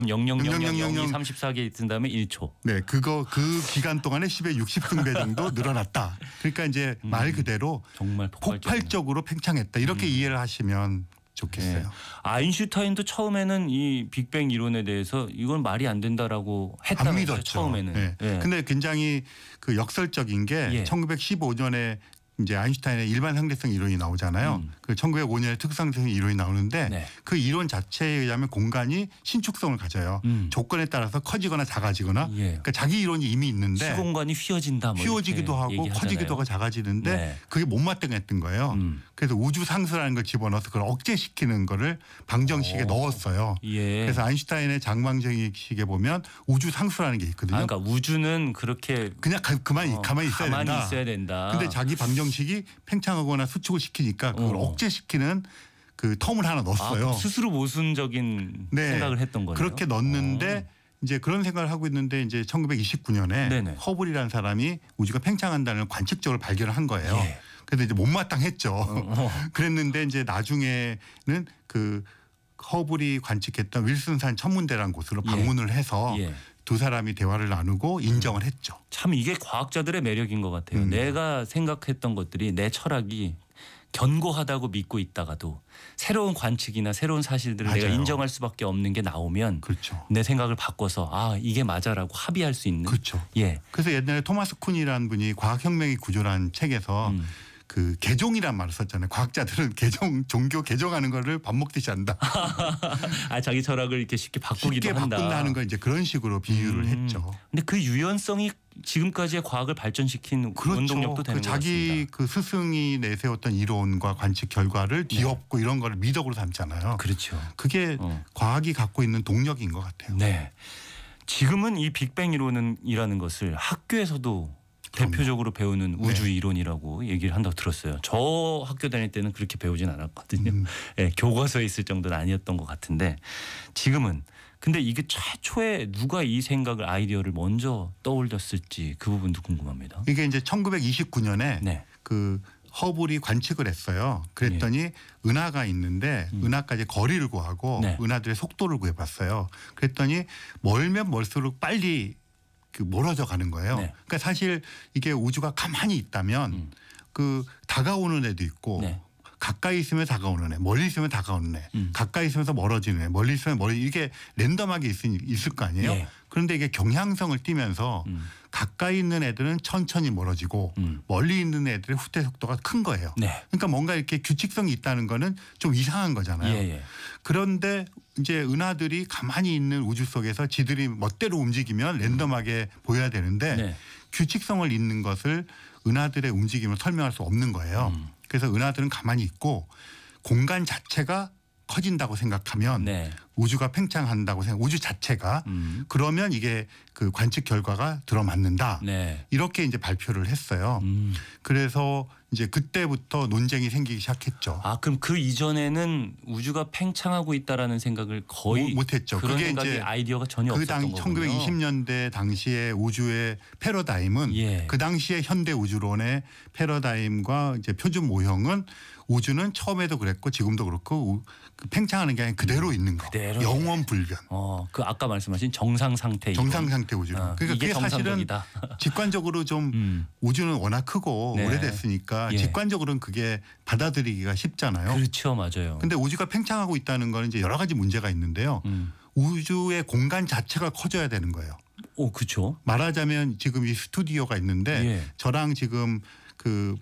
0000002 34개 있은 다음에 1초. 네, 그 기간 동안에 10의 60승배 정도 늘어났다. 그러니까 이제 말 그대로 정말 폭발적으로 팽창했다. 이렇게 이해를 하시면 좋겠어요. 네. 아인슈타인도 처음에는 이 빅뱅 이론에 대해서 이건 말이 안 된다라고 안 했다면서요. 믿었죠. 처음에는. 네. 네. 근데 굉장히 그 역설적인 게 1915년에 이제 아인슈타인의 일반 상대성 이론이 나오잖아요. 그 1905년에 특수상대성 이론이 나오는데 네. 그 이론 자체에 의하면 공간이 신축성을 가져요. 조건에 따라서 커지거나 작아지거나. 그러니까 자기 이론이 이미 있는데 시공간이 휘어진다. 뭐 휘어지기도 하고 얘기하잖아요. 커지기도 하고 작아지는데 네. 그게 못마땅했던 거예요. 그래서 우주 상수라는 걸 집어넣어서 그걸 억제시키는 거를 방정식에 넣었어요. 그래서 아인슈타인의 장방정식에 보면 우주 상수라는 게 있거든요. 그러니까 우주는 그렇게 그냥 가만히 있어야 된다. 근데 자기 방정식이 팽창하거나 수축을 시키니까 그걸 억제시키는 그 텀을 하나 넣었어요. 스스로 모순적인 생각을 했던 거예요. 그렇게 넣었는데 이제 그런 생각을 하고 있는데 이제 1929년에 허블이라는 사람이 우주가 팽창한다는 걸 관측적으로 발견을 한 거예요. 그래서 이제 못마땅했죠. 그랬는데 이제 나중에는 그 허블이 관측했던 윌슨산 천문대라는 곳으로 방문을 해서 두 사람이 대화를 나누고 인정을 했죠. 참 이게 과학자들의 매력인 것 같아요. 내가 생각했던 것들이 내 철학이 견고하다고 믿고 있다가도 새로운 관측이나 새로운 사실들을 내가 인정할 수밖에 없는 게 나오면 내 생각을 바꿔서 이게 맞아라고 합의할 수 있는. 그래서 옛날에 토마스 쿤이라는 분이 과학혁명의 구조라는 책에서 그 개종이란 말을 썼잖아요. 과학자들은 종교 개종하는 거를 밥 먹듯이 한다. 자기 철학을 이렇게 쉽게 바꾸기도 한다. 바꾼다는 걸 이제 그런 식으로 비유를 했죠. 근데 그 유연성이 지금까지의 과학을 발전시킨 원동력도 되는 것 같습니다. 자기 그 스승이 내세웠던 이론과 관측 결과를 뒤엎고 이런 걸 미덕으로 삼잖아요. 그렇죠. 그게 과학이 갖고 있는 동력인 것 같아요. 네. 지금은 이 빅뱅 이론이라는 것을 학교에서도 대표적으로 배우는 우주 이론이라고 얘기를 한다고 들었어요. 저 학교 다닐 때는 그렇게 배우진 않았거든요. 교과서에 있을 정도는 아니었던 것 같은데 지금은 근데 이게 최초에 누가 이 생각을 아이디어를 먼저 떠올렸을지 그 부분도 궁금합니다. 이게 이제 1929년에 그 허블이 관측을 했어요. 그랬더니 은하가 있는데 은하까지 거리를 구하고 은하들의 속도를 구해봤어요. 그랬더니 멀면 멀수록 빨리 그 멀어져 가는 거예요. 그러니까 사실 이게 우주가 가만히 있다면 그 다가오는 애도 있고 가까이 있으면 다가오는 애, 멀리 있으면 다가오는 애, 가까이 있으면서 멀어지는 애, 멀리 있으면 이게 랜덤하게 있을 거 아니에요. 그런데 이게 경향성을 띠면서 가까이 있는 애들은 천천히 멀어지고 멀리 있는 애들의 후퇴 속도가 큰 거예요. 그러니까 뭔가 이렇게 규칙성이 있다는 거는 좀 이상한 거잖아요. 그런데 이제 은하들이 가만히 있는 우주 속에서 지들이 멋대로 움직이면 랜덤하게 보여야 되는데 규칙성을 잇는 것을 은하들의 움직임을 설명할 수 없는 거예요. 그래서 은하들은 가만히 있고 공간 자체가 커진다고 생각하면 우주가 팽창한다고 우주 자체가 그러면 이게 그 관측 결과가 들어맞는다. 이렇게 이제 발표를 했어요. 그래서 이제 그때부터 논쟁이 생기기 시작했죠. 그럼 그 이전에는 우주가 팽창하고 있다라는 생각을 거의 못했죠. 그런 그게 생각이 이제 아이디어가 전혀 없었던 거군요. 1920년대 당시에 우주의 패러다임은 그 당시에 현대 우주론의 패러다임과 이제 표준 모형은 우주는 처음에도 그랬고 지금도 그렇고 팽창하는 게 아니라 그대로 있는 거. 영원 불변. 그 아까 말씀하신 정상 상태. 정상 상태 우주론. 그러니까 이게 그게 사실은 정상적이다. 직관적으로 좀 우주는 워낙 크고 오래됐으니까 직관적으로는 그게 받아들이기가 쉽잖아요. 그렇죠. 맞아요. 근데 우주가 팽창하고 있다는 건 이제 여러 가지 문제가 있는데요. 우주의 공간 자체가 커져야 되는 거예요. 그렇죠. 말하자면 지금 이 스튜디오가 있는데 저랑 지금 그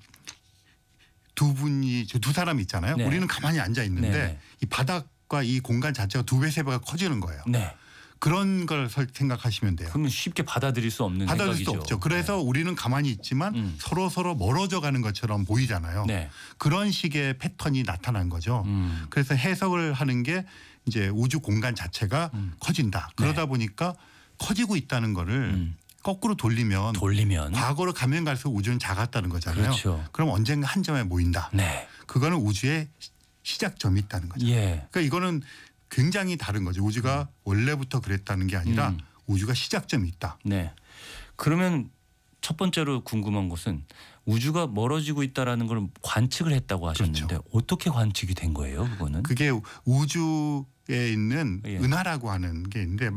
두 사람 있잖아요. 우리는 가만히 앉아 있는데 이 바닥과 이 공간 자체가 2배, 3배가 커지는 거예요. 그런 걸 생각하시면 돼요. 그러면 쉽게 받아들일 수 없는 받아들일 생각이죠. 수 없죠. 그래서 우리는 가만히 있지만 서로 멀어져 가는 것처럼 보이잖아요. 그런 식의 패턴이 나타난 거죠. 그래서 해석을 하는 게 이제 우주 공간 자체가 커진다. 그러다 보니까 커지고 있다는 거를 거꾸로 돌리면 과거로 가면 갈수록 우주는 작았다는 거잖아요. 그럼 언젠가 한 점에 모인다. 그거는 우주의 시작점이 있다는 거죠. 그러니까 이거는 굉장히 다른 거죠. 우주가 원래부터 그랬다는 게 아니라 우주가 시작점이 있다. 그러면 첫 번째로 궁금한 것은 우주가 멀어지고 있다라는 걸 관측을 했다고 하셨는데 어떻게 관측이 된 거예요? 그거는? 그게 우주의 있는 예. 은하라고 하는 게 있는데